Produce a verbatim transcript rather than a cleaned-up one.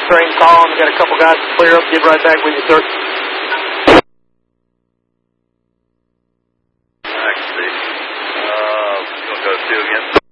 train calling. We got a couple guys to clear up. Get right back with you, sir. I can see. Uh, you want to go to two again?